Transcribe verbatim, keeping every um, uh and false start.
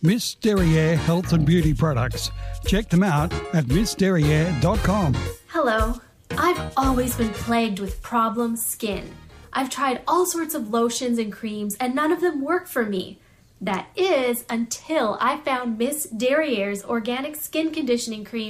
Miss Derriere Health and Beauty Products. Check them out at miss derriere dot com. Hello. I've always been plagued with problem skin. I've tried all sorts of lotions and creams and none of them work for me. That is until I found Miss Derriere's Organic Skin Conditioning Cream